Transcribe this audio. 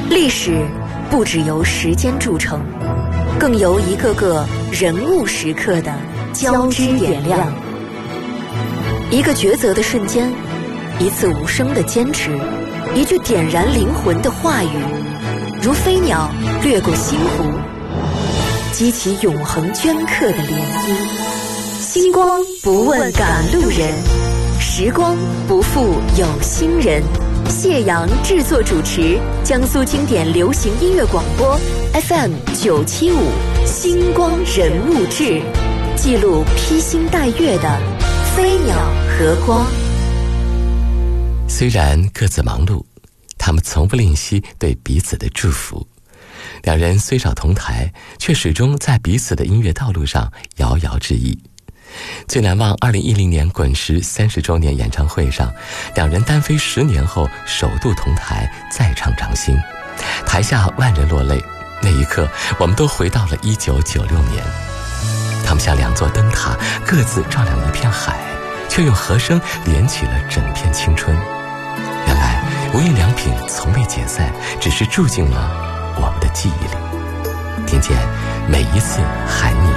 历史不只由时间铸成，更由一个个人物时刻的交织点亮。一个抉择的瞬间，一次无声的坚持，一句点燃灵魂的话语，如飞鸟掠过星湖，激起永恒镌刻的涟漪。星光不问赶路人，时光不负有心人。谢阳制作主持，江苏经典流行音乐广播 FM975星光人物志，记录披星戴月的飞鸟和光。 虽然各自忙碌，他们从不吝惜对彼此的祝福。两人虽少同台，却始终在彼此的音乐道路上遥遥致意。最难忘2010年滚石30周年演唱会上，两人单飞10年后首度同台再唱掌心，台下万人落泪。那一刻我们都回到了1996年，他们像两座灯塔，各自照亮一片海，却用和声连起了整片青春。原来无印良品从未解散，只是住进了我们的记忆里。听见每一次喊你